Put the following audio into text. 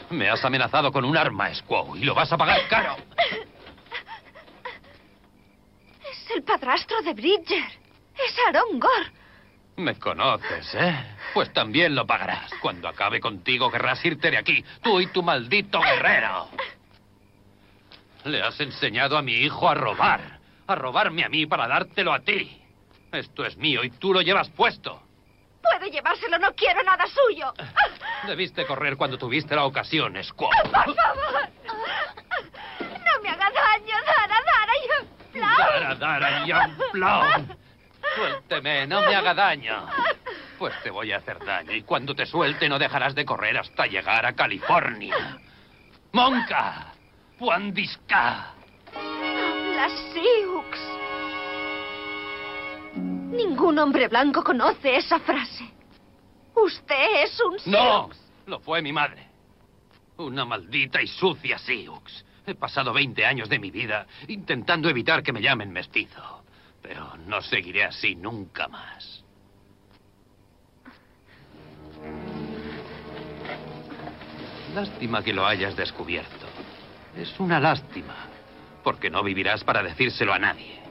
Me has amenazado con un arma, Squaw, y lo vas a pagar caro. Es el padrastro de Bridger. Es Arongor. Me conoces, ¿eh? Pues también lo pagarás. Cuando acabe contigo querrás irte de aquí, tú y tu maldito guerrero. Le has enseñado a mi hijo a robar. A robarme a mí para dártelo a ti. Esto es mío y tú lo llevas puesto. Puede llevárselo, no quiero nada suyo. Debiste correr cuando tuviste la ocasión, Squaw. ¡Por favor! ¡No me haga daño, Dara, Dara, Young. Suélteme, no me haga daño. Pues te voy a hacer daño y cuando te suelte no dejarás de correr hasta llegar a California. ¡Monka! ¡Puandisca! Habla Sioux. Ningún hombre blanco conoce esa frase. Usted es un Sioux. ¡No! Lo fue mi madre. Una maldita y sucia Sioux. He pasado 20 años de mi vida intentando evitar que me llamen mestizo. Pero no seguiré así nunca más. Lástima que lo hayas descubierto. Es una lástima, porque no vivirás para decírselo a nadie.